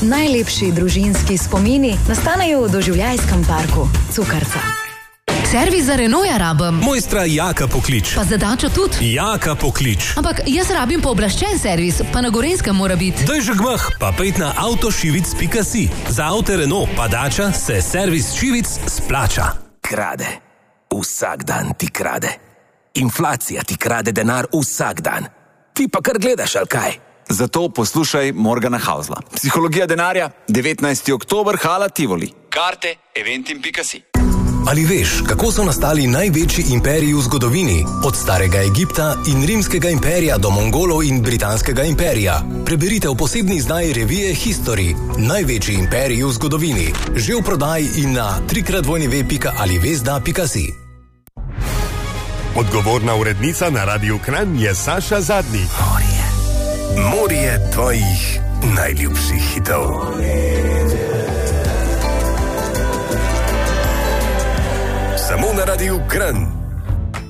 Najlepši družinski spomini nastanejo v doživljajskem parku Cukrca. Servis za Renaulta rabim. Mojstra Jaka poklič. Pa za Dačo tudi. Jaka poklič. Ampak jaz rabim pooblaščen servis, pa na Gorenjskem mora biti. Daj že gmah, pa pejt na avtošivic.si. Za avte Renault pa Dača se servis Šivic splača. Krade. Vsak dan ti krade. Inflacija ti krade denar vsak dan. Ti pa kar gledaš, ali kaj? Zato poslušaj Morgana Hausla. Psihologija denarja, 19. oktober, Hala Tivoli. Karte eventim.si. Ali veš, kako so nastali največji imperiji v zgodovini? Od starega Egipta in rimskega imperija do Mongolov in britanskega imperija. Preberite v posebni izdaji revije History. Največji imperiji v zgodovini. Že v prodaji in na www.alivesda.si. Odgovorna urednica na Radiu Kranj je Saša Zadnik. Morje tvojih najljubših hitov. Samo na Radiu Kranj.